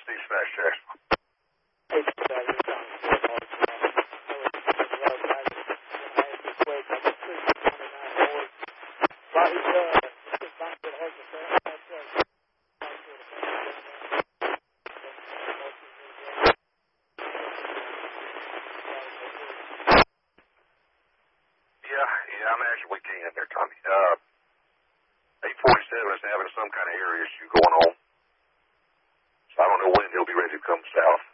Steve Smash Jackson. Hey, you're Tom Ford, all the time. I just took 29 boys. But he's back to the head of the family. Yeah, I'm actually we can't there, Tommy. 847 is having some kind of area issue going on. So I don't know when he'll be ready to come south.